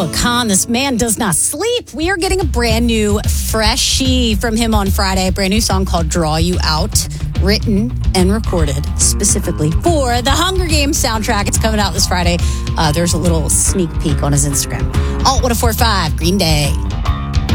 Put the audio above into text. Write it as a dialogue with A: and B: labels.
A: Noah Kahan, this man does not sleep. We are getting a brand new freshie from him on Friday. A brand new song called Draw You Out, written and recorded specifically for the Hunger Games soundtrack. It's coming out this Friday. There's a little sneak peek on his Instagram. Alt 1045, Green Day.